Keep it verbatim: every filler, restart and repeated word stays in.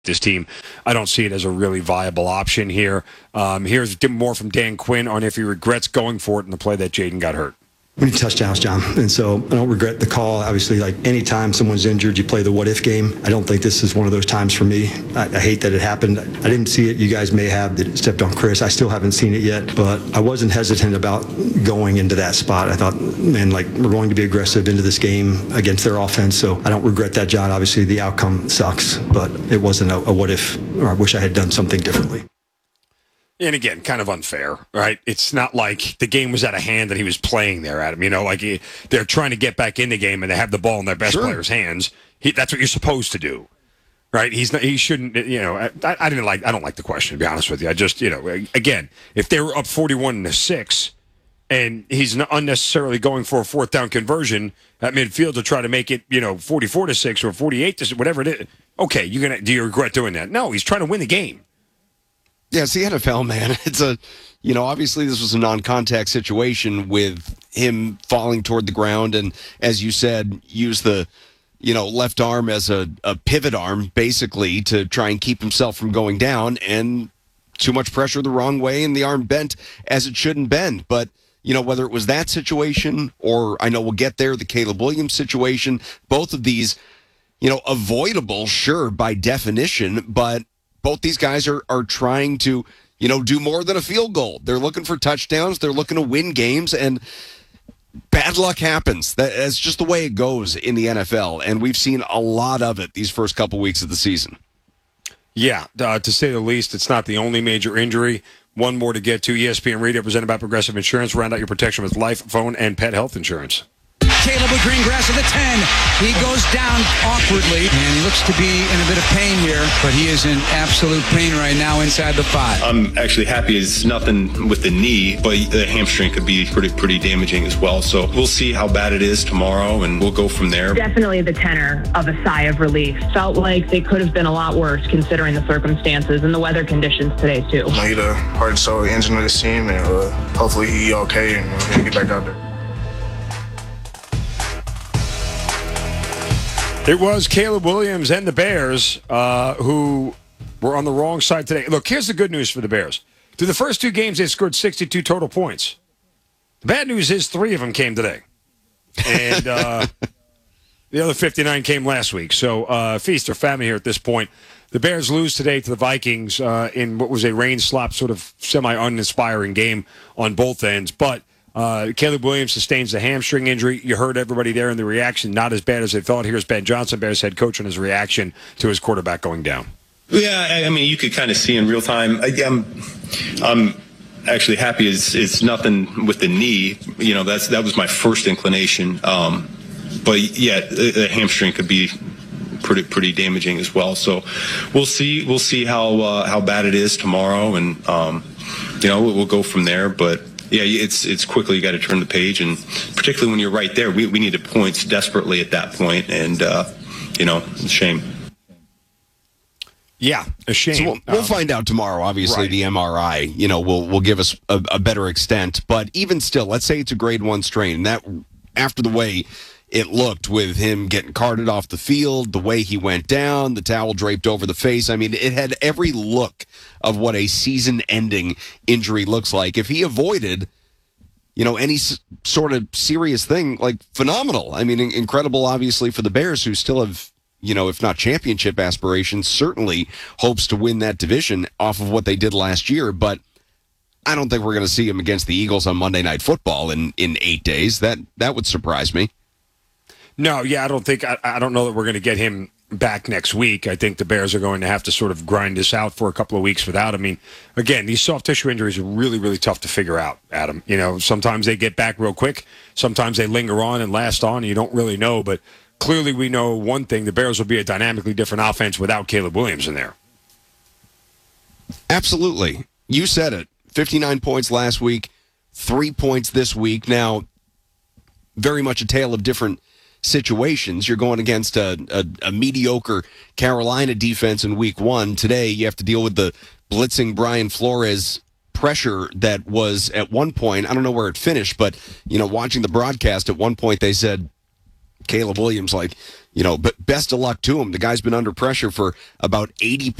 this team, I don't see it as a really viable option here. Um, here's more from Dan Quinn on if he regrets going for it in the play that Jaden got hurt. We need touchdowns, John. And so I don't regret the call. Obviously, like anytime someone's injured, you play the what-if game. I don't think this is one of those times for me. I, I hate that it happened. I didn't see it. You guys may have that it stepped on Chris. I still haven't seen it yet, but I wasn't hesitant about going into that spot. I thought, man, like we're going to be aggressive into this game against their offense. So I don't regret that, John. Obviously, the outcome sucks, but it wasn't a, a what-if, or I wish I had done something differently. And again, kind of unfair, right? It's not like the game was out of hand and he was playing there, Adam. You know, like he, they're trying to get back in the game and they have the ball in their best sure. player's hands. He, that's what you're supposed to do, right? He's not, he shouldn't. You know, I, I didn't like. I don't like the question, to be honest with you. I just, you know, again, if they were up forty-one to six, and he's not unnecessarily going for a fourth down conversion at midfield to try to make it, you know, forty-four to six or forty-eight to six, whatever it is. Okay, you're gonna. Do you regret doing that? No, he's trying to win the game. Yeah, it's the N F L, man. It's a, you know, obviously this was a non-contact situation with him falling toward the ground and, as you said, use the, you know, left arm as a, a pivot arm, basically, to try and keep himself from going down, and too much pressure the wrong way, and the arm bent as it shouldn't bend. But, you know, whether it was that situation or, I know we'll get there, the Caleb Williams situation, both of these, you know, avoidable, sure, by definition, but both these guys are are trying to, you know, do more than a field goal. They're looking for touchdowns. They're looking to win games, and bad luck happens. That's just the way it goes in the N F L, and we've seen a lot of it these first couple weeks of the season. Yeah, uh, to say the least, it's not the only major injury. One more to get to. E S P N Radio, presented by Progressive Insurance. Round out your protection with life, phone, and pet health insurance. Caleb with green grass at the ten. He goes down awkwardly, and he looks to be in a bit of pain here, but he is in absolute pain right now inside the five. I'm actually happy it's nothing with the knee, but the hamstring could be pretty pretty damaging as well. So we'll see how bad it is tomorrow, and we'll go from there. Definitely the tenor of a sigh of relief. Felt like they could have been a lot worse considering the circumstances and the weather conditions today, too. He's the heart and soul engine of this team, and uh, hopefully he's okay and uh, he'll get back out there. It was Caleb Williams and the Bears uh, who were on the wrong side today. Look, here's the good news for the Bears. Through the first two games, they scored sixty-two total points. The bad news is three of them came today. And uh, the other fifty-nine came last week. So uh, feast or famine here at this point. The Bears lose today to the Vikings uh, in what was a rain-slop sort of semi-uninspiring game on both ends. But Uh, Caleb Williams sustains a hamstring injury. You heard everybody there in the reaction, not as bad as they thought. Here's Ben Johnson, Bears head coach, on his reaction to his quarterback going down. Yeah, I mean, you could kind of see in real time. I, I'm, I'm actually happy it's, it's nothing with the knee. You know, that's that was my first inclination. Um, but, yeah, the, the hamstring could be pretty pretty damaging as well. So we'll see. We'll see how, uh, how bad it is tomorrow, and, um, you know, we'll, we'll go from there. But yeah, it's it's quickly you got to turn the page, and particularly when you're right there, we we needed points desperately at that point, and uh, you know, it's a shame. Yeah, a shame. So we'll, we'll um, find out tomorrow. Obviously, right. The M R I, you know, will will give us a, a better extent. But even still, let's say it's a grade one strain, and that after the way it looked with him getting carted off the field, the way he went down, the towel draped over the face. I mean, it had every look of what a season-ending injury looks like. If he avoided, you know, any s- sort of serious thing, like, phenomenal. I mean, in- incredible, obviously, for the Bears, who still have, you know, if not championship aspirations, certainly hopes to win that division off of what they did last year. But I don't think we're going to see him against the Eagles on Monday Night Football in, in eight days. That that would surprise me. No, yeah, I don't think I, I don't know that we're going to get him back next week. I think the Bears are going to have to sort of grind this out for a couple of weeks without him. I mean, again, these soft tissue injuries are really, really tough to figure out, Adam. You know, sometimes they get back real quick. Sometimes they linger on and last on, and you don't really know. But clearly we know one thing. The Bears will be a dynamically different offense without Caleb Williams in there. Absolutely. You said it. fifty-nine points last week, three points this week. Now, very much a tale of different situations. You're going against a, a, a mediocre Carolina defense in week one. Today, you have to deal with the blitzing Brian Flores pressure that was at one point, I don't know where it finished, but, you know, watching the broadcast, at one point they said, Caleb Williams, like, you know, but best of luck to him. The guy's been under pressure for about eighty